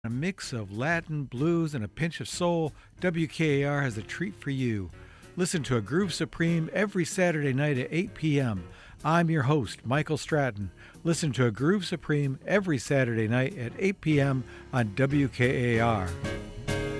A mix of Latin, blues, and a pinch of soul, WKAR has a treat for you. Listen to A Groove Supreme every Saturday night at 8 p.m. I'm your host, Michael Stratton. Listen to A Groove Supreme every Saturday night at 8 p.m. on WKAR.